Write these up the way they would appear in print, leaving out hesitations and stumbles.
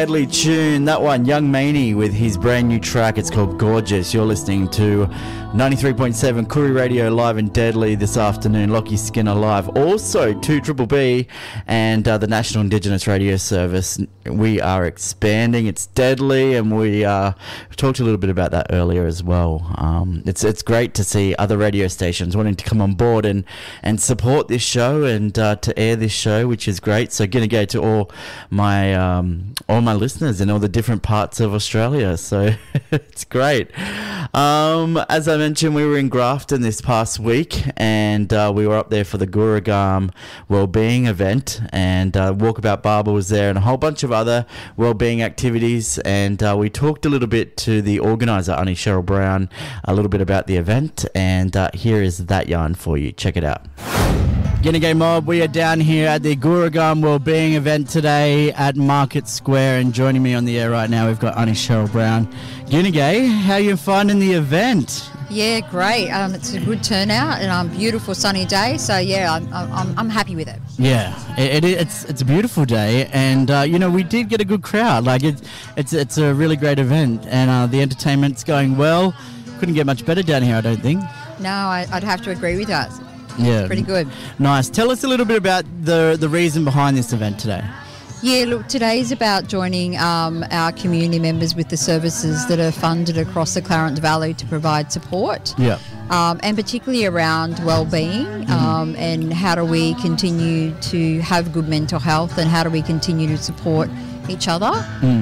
Deadly tune, that one, Young Maney with his brand new track. It's called Gorgeous. You're listening to 93.7 Koori Radio live and Deadly this afternoon. Lockie Skinner live. Also, 2BBB and the National Indigenous Radio Service. We are expanding. It's Deadly, and we talked a little bit about that earlier as well. It's great to see other radio stations wanting to come on board and support this show and to air this show, which is great. So, gonna go to all my listeners in all the different parts of Australia, so it's great. As I mentioned, we were in Grafton this past week, and we were up there for the Gurugam Wellbeing event, and Walkabout Barber was there and a whole bunch of other wellbeing activities, and we talked a little bit to the organiser, Auntie Cheryl Brown, a little bit about the event, and here is that yarn for you. Check it out. G'day Mob, we are down here at the Gurugam Wellbeing event today at Market Square, and joining me on the air right now we've got Auntie Cheryl Brown. G'day, how are you finding the event? Yeah, great. It's a good turnout and beautiful sunny day. So yeah, I'm happy with it. Yeah, it's a beautiful day, and we did get a good crowd. Like it's a really great event, and the entertainment's going well. Couldn't get much better down here, I don't think. No, I'd have to agree with that. Yeah, pretty good. Nice. Tell us a little bit about the reason behind this event today. Yeah, look, today's about joining our community members with the services that are funded across the Clarence Valley to provide support. Yeah. And particularly around wellbeing, and how do we continue to have good mental health, and how do we continue to support each other,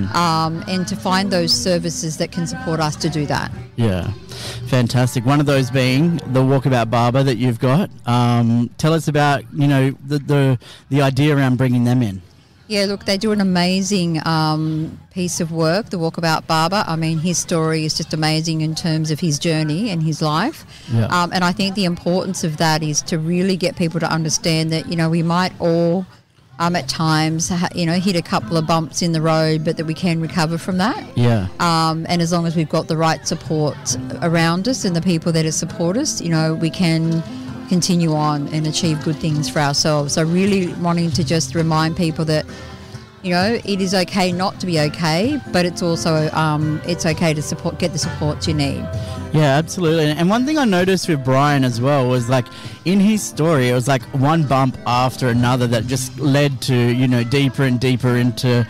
and to find those services that can support us to do that. Yeah, fantastic. One of those being the Walkabout Barber that you've got. Tell us about the idea around bringing them in. Yeah, look, they do an amazing piece of work, the Walkabout Barber. I mean, his story is just amazing in terms of his journey and his life. Yeah. And I think the importance of that is to really get people to understand that, we might all at times, hit a couple of bumps in the road, but that we can recover from that. Yeah. And as long as we've got the right support around us and the people that support us, we can continue on and achieve good things for ourselves. So really wanting to just remind people that, it is okay not to be okay, but it's also it's okay to get the support you need. Yeah, absolutely. And one thing I noticed with Brian as well was, like, in his story, it was like one bump after another that just led to, deeper and deeper into,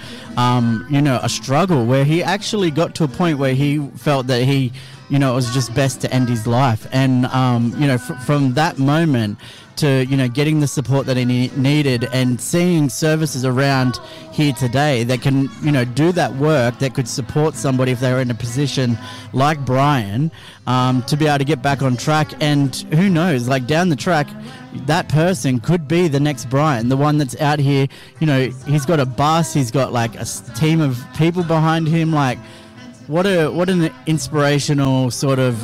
a struggle where he actually got to a point where he felt that he, it was just best to end his life. And, from that moment to, getting the support that he needed and seeing services around here today that can, do that work that could support somebody if they were in a position like Brian, to be able to get back on track. And who knows, like down the track, that person could be the next Brian, the one that's out here, he's got a bus, he's got like a team of people behind him. Like, what an inspirational sort of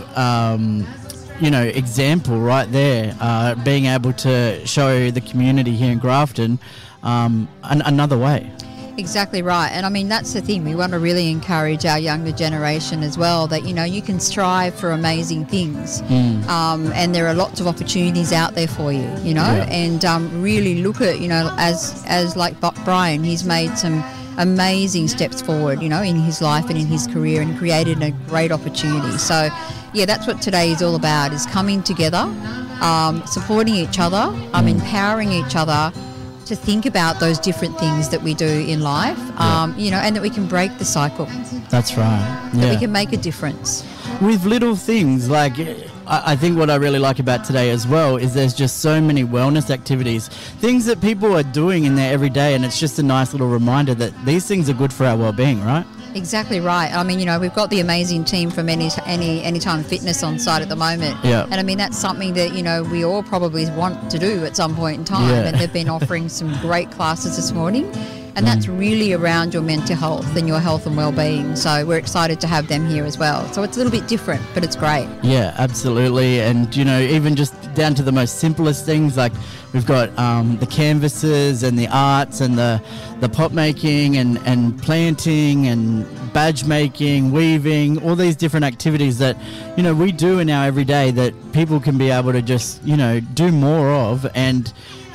example right there, being able to show the community here in Grafton another way. Exactly right. And I mean, that's the thing. We want to really encourage our younger generation as well that, you can strive for amazing things. And there are lots of opportunities out there for you, Yeah. and really look at, as like Brian, he's made some amazing steps forward, in his life and in his career, and created a great opportunity. So, yeah, that's what today is all about, is coming together, supporting each other, empowering each other to think about those different things that we do in life, and that we can break the cycle. That's right. That we can make a difference. With little things, like, I think what I really like about today as well is there's just so many wellness activities, things that people are doing in their everyday, and it's just a nice little reminder that these things are good for our well-being, right? Exactly right. I mean, we've got the amazing team from Anytime Fitness on site at the moment. Yeah. And I mean, that's something that, we all probably want to do at some point in time. Yeah. And they've been offering some great classes this morning. And that's really around your mental health and your health and well-being. So we're excited to have them here as well. So it's a little bit different, but it's great. Yeah, absolutely. And, even just down to the most simplest things, like we've got the canvases and the arts and the pot making and planting and badge making, weaving, all these different activities that, we do in our everyday that people can be able to just, do more of and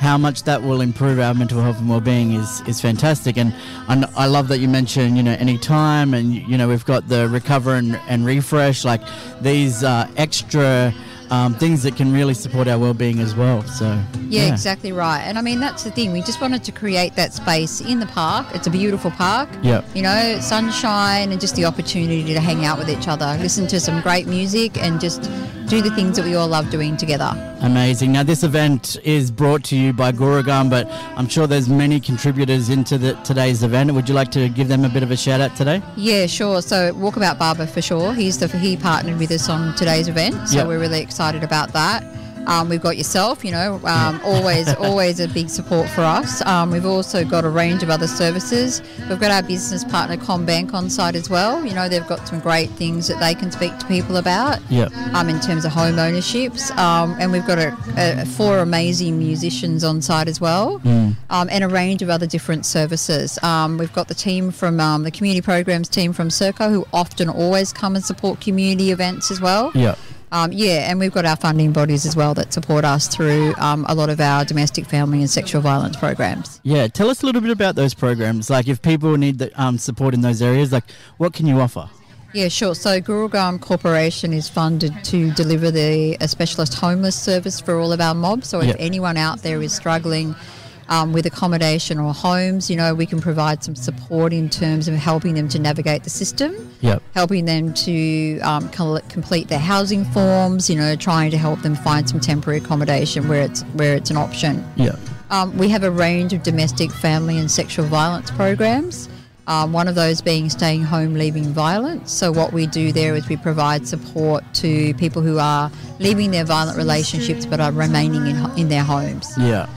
how much that will improve our mental health and well-being is fantastic. And I love that you mentioned, anytime, and, we've got the recover and refresh, like these extra things that can really support our well-being as well. So yeah, exactly right. And I mean, that's the thing. We just wanted to create that space in the park. It's a beautiful park. Yeah. Sunshine and just the opportunity to hang out with each other, listen to some great music, and just do the things that we all love doing together. Amazing. Now, this event is brought to you by Gurugam, but I'm sure there's many contributors into today's event. Would you like to give them a bit of a shout out today? Yeah, sure. So Walkabout Barber for sure. He partnered with us on today's event, so we're really excited about that. We've got yourself, always a big support for us. We've also got a range of other services. We've got our business partner CommBank on site as well. They've got some great things that they can speak to people about in terms of home ownerships. And we've got 4 amazing musicians on site as well, and a range of other different services. We've got the team from the community programs team from Serco, who often always come and support community events as well. Yeah. And we've got our funding bodies as well that support us through a lot of our domestic, family and sexual violence programs. Yeah, tell us a little bit about those programs. Like, if people need the support in those areas, like, what can you offer? Yeah, sure. So Gurugam Corporation is funded to deliver a specialist homeless service for all of our mobs. So if anyone out there is struggling with accommodation or homes, we can provide some support in terms of helping them to navigate the system, helping them to complete their housing forms, trying to help them find some temporary accommodation where it's an option. We have a range of domestic, family and sexual violence programs. One of those being Staying Home, Leaving Violence. So what we do there is we provide support to people who are leaving their violent relationships but are remaining in their homes.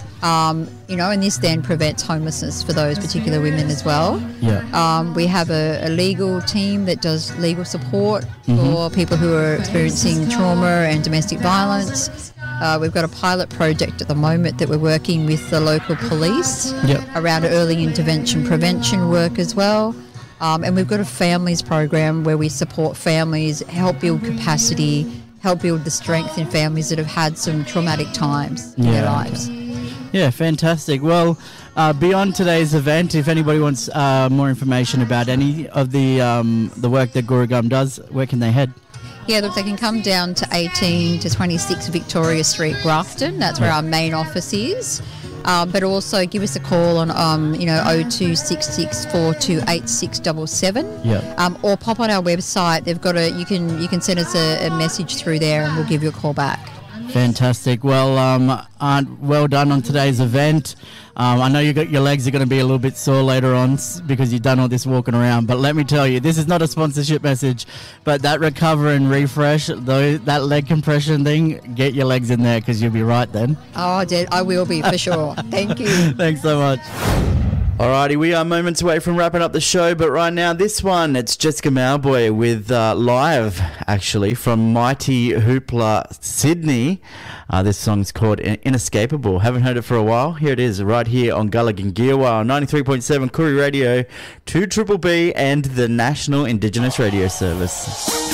And this then prevents homelessness for those particular women as well. We have a legal team that does legal support for people who are experiencing trauma and domestic violence. We've got a pilot project at the moment that we're working with the local police around early intervention prevention work as well. And we've got a families program where we support families, help build capacity, help build the strength in families that have had some traumatic times in their lives. Yeah, fantastic. Well, beyond today's event, if anybody wants more information about any of the work that Gurugam does, where can they head? Yeah, look, they can come down to 18 to 26 Victoria Street, Grafton. That's where our main office is. But also give us a call on 0266 428677. Or pop on our website. They've got you can send us a message through there, and we'll give you a call back. Fantastic. Well, well done on today's event. I know your legs are going to be a little bit sore later on because you've done all this walking around, but let me tell you, this is not a sponsorship message, but that recover and refresh, that leg compression thing, get your legs in there because you'll be right then. Oh, I will be for sure. Thank you. Thanks so much. Alrighty, we are moments away from wrapping up the show, but right now this one, it's Jessica Mauboy with live, actually, from Mighty Hoopla, Sydney. This song's called Inescapable. Haven't heard it for a while. Here it is, right here on Gulligan Gearwire, 93.7 Koori Radio, 2BBB and the National Indigenous Radio Service.